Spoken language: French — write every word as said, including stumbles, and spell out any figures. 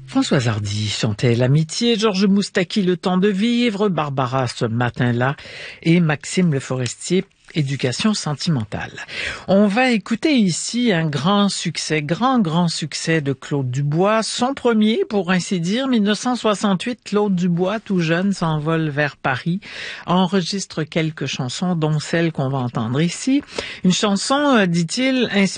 Françoise Hardy chantait l'amitié, Georges Moustaki le temps de vivre, Barbara ce matin-là et Maxime Le Forestier, éducation sentimentale. On va écouter ici un grand succès, grand, grand succès de Claude Dubois. Son premier, pour ainsi dire, dix-neuf cent soixante-huit, Claude Dubois, tout jeune, s'envole vers Paris, enregistre quelques chansons, dont celle qu'on va entendre ici. Une chanson, dit-il, inspirée